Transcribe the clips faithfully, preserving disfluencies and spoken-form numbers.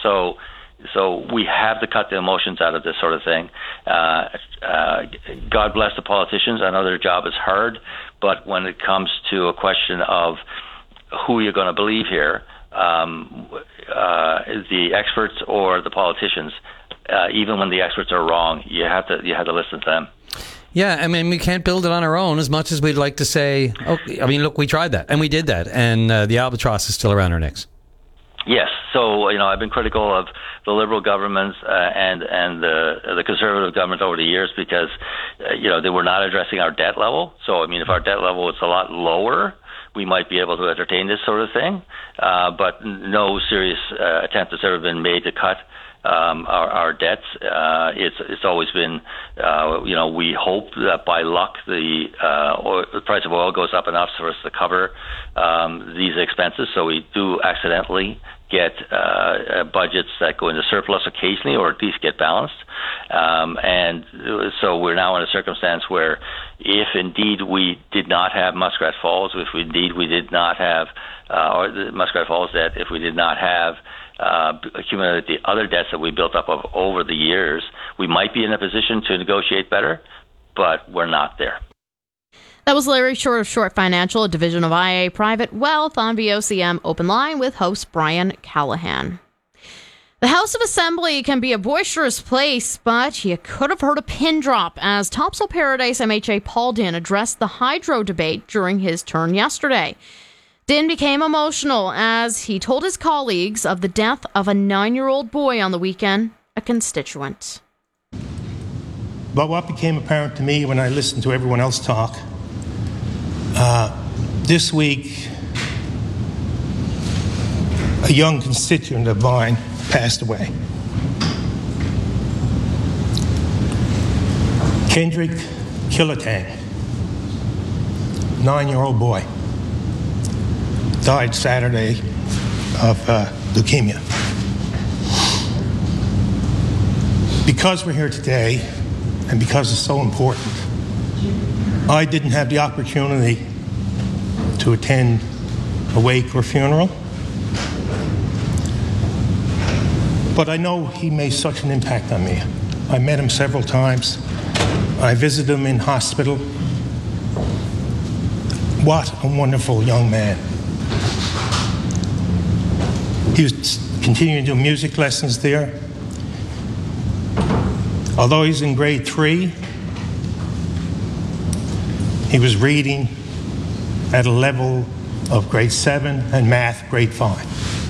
So so we have to cut the emotions out of this sort of thing. Uh, uh, God bless the politicians. I know their job is hard, but when it comes to a question of who you're going to believe here, um, uh, the experts or the politicians, uh, even when the experts are wrong, you have to you have to listen to them. Yeah, I mean, we can't build it on our own as much as we'd like to say, oh, I mean, look, we tried that, and we did that, and uh, the albatross is still around our necks. Yes, so, you know, I've been critical of the Liberal governments uh, and and the the Conservative government over the years because, uh, you know, they were not addressing our debt level. So, I mean, if our debt level was a lot lower, we might be able to entertain this sort of thing. Uh, but no serious uh, attempt has ever been made to cut Um, our, our debts. Uh, it's it's always been, uh, you know, we hope that by luck the, uh, oil, the price of oil goes up enough for us to cover um, these expenses. So we do accidentally get uh, budgets that go into surplus occasionally, or at least get balanced. Um, and so we're now in a circumstance where, if indeed we did not have Muskrat Falls, if indeed we did not have, uh, or the Muskrat Falls debt, if we did not have Uh, accumulate the other debts that we built up of over the years, we might be in a position to negotiate better, but we're not there. That was Larry Short of Short Financial, a division of I A Private Wealth, on V O C M Open Line with host Brian Callahan. The House of Assembly can be a boisterous place, but you could have heard a pin drop as Topsail Paradise M H A Paul Dinn addressed the hydro debate during his turn yesterday. Dinn became emotional as he told his colleagues of the death of a nine-year-old boy on the weekend, a constituent. But what became apparent to me when I listened to everyone else talk, uh, this week, a young constituent of mine passed away. Kendrick Killatang, nine-year-old boy, died Saturday of uh, leukemia. Because we're here today, and because it's so important, I didn't have the opportunity to attend a wake or funeral, but I know he made such an impact on me. I met him several times. I visited him in hospital. What a wonderful young man. He was continuing to do music lessons there. Although he's in grade three, he was reading at a level of grade seven and math grade five.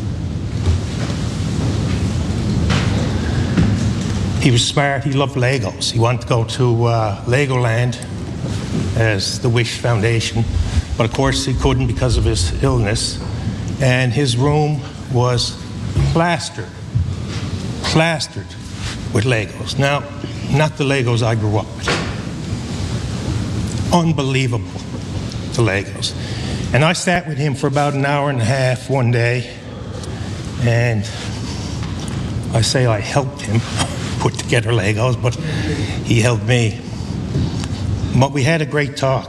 He was smart. He loved Legos. He wanted to go to uh, Legoland as the Wish Foundation, but of course he couldn't because of his illness. And his room was plastered, plastered with Legos. Now, not the Legos I grew up with. Unbelievable, the Legos. And I sat with him for about an hour and a half one day, and I say I helped him put together Legos, but he helped me. But we had a great talk.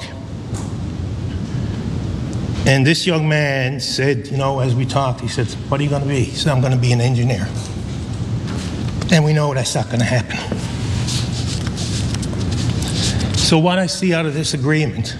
And this young man said, you know, as we talked, he said, what are you going to be? He said, I'm going to be an engineer. And we know that's not going to happen. So what I see out of this agreement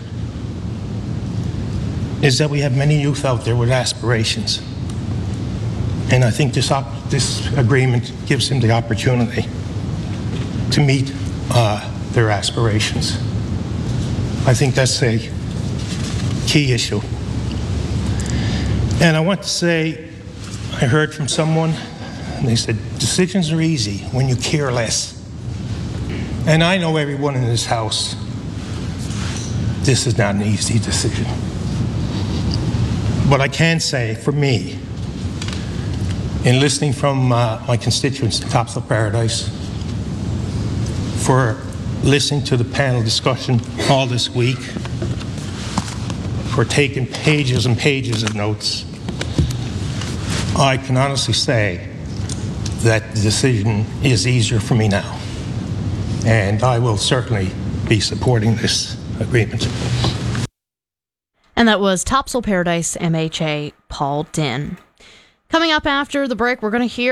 is that we have many youth out there with aspirations. And I think this, op- this agreement gives them the opportunity to meet uh, their aspirations. I think that's a key issue. And I want to say, I heard from someone, and they said, decisions are easy when you care less. And I know everyone in this house, this is not an easy decision. But I can say, for me, in listening from uh, my constituents in Topsail Paradise, for listening to the panel discussion all this week, for taking pages and pages of notes, I can honestly say that the decision is easier for me now. And I will certainly be supporting this agreement. And that was Topsail Paradise M H A Paul Dinn. Coming up after the break, we're going to hear